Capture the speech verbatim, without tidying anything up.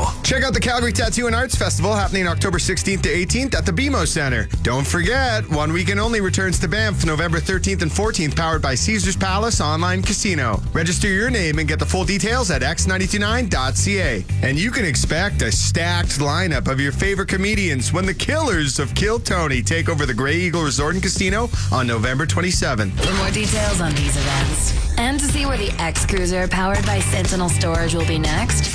Check out the Calgary Tattoo and Arts Festival happening October sixteenth to eighteenth at the B M O Center. Don't forget, One Weekend Only returns to Banff November thirteenth and fourteenth, powered by Caesars Palace Online Casino. Register your name and get the full details at x nine two nine dot c a. And you can expect a stacked lineup of your favorite comedians when the Killers of Kill Tony take over the Grey Eagle Resort and Casino on November twenty-seventh. For more details on these events and to see where the X Cruiser powered by Sentinel Storage will be next,